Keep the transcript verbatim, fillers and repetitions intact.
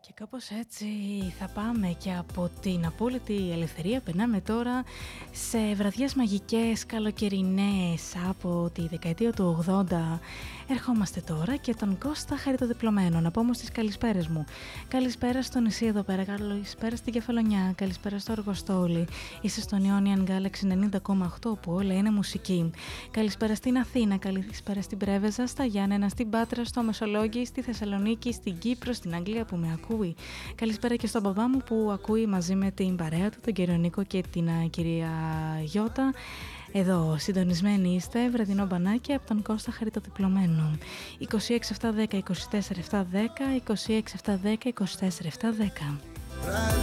Και κάπως έτσι θα πάμε και από την απόλυτη ελευθερία περνάμε τώρα σε βραδιές μαγικές καλοκαιρινές από τη δεκαετία του ογδόντα. Ερχόμαστε τώρα και τον Κώστα Χαριτοδιπλωμένο. Να πω όμως τις καλησπέρες μου. Καλησπέρα στο νησί εδώ πέρα, καλησπέρα στην Κεφαλονιά, καλησπέρα στο Αργοστόλι. Είσαι στον Ionian Galaxy ενενήντα κόμμα οκτώ που όλα είναι μουσική. Καλησπέρα στην Αθήνα, καλησπέρα στην Πρέβεζα, στα Γιάννενα, στην Πάτρα, στο Μεσολόγγι, στη Θεσσαλονίκη, στην Κύπρο, στην Αγγλία που με ακούει. Καλησπέρα και στον μπαμπά μου που ακούει μαζί με την παρέα του, τον κύριο Νίκο και την α, κυρία Γιώτα. Εδώ συντονισμένοι είστε, βραδινό μπανάκι από τον Κώστα Χαριτοδιπλωμένο. είκοσι έξι επτακόσια δέκα είκοσι τέσσερα επτακόσια δέκα, είκοσι έξι επτακόσια δέκα είκοσι τέσσερα επτακόσια δέκα.